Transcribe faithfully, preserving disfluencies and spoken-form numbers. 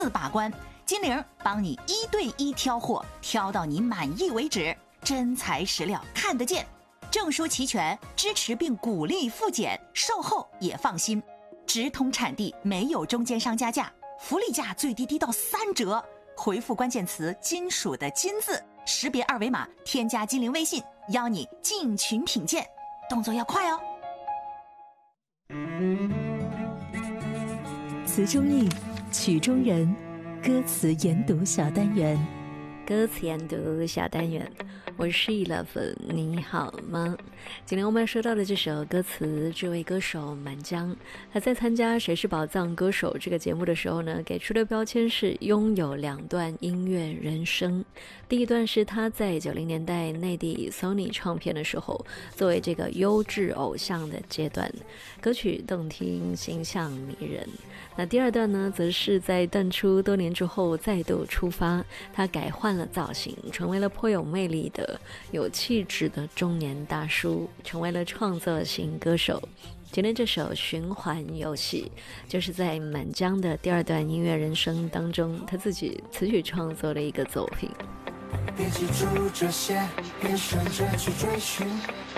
把关，金玲帮你一对一挑货，挑到你满意为止，真材实料看得见，证书齐全，支持并鼓励复检，售后也放心，直通产地，没有中间商加价，福利价最低低到三折。回复关键词金属的金字，识别二维码，添加金玲微信，邀你进群品鉴，动作要快哦。 词中意，曲中人，歌词研读小单元。 歌词研读小单元，我是 Eleven， 你好吗？今天我们说到的这首歌词，这位歌手满江，他在参加《谁是宝藏歌手》这个节目的时候呢，给出的标签是拥有两段音乐人生。第一段是他在九零年代内地 Sony 唱片的时候，作为这个优质偶像的阶段，歌曲动听，形象迷人。那第二段呢，则是在淡出多年之后再度出发，他改换了造型，成为了颇有魅力的、有气质的中年大叔，成为了创作型歌手。今天这首循环游戏，就是在满江的第二段音乐人生当中，他自己词曲创作的一个作品。 别记住这些，别选择去追寻，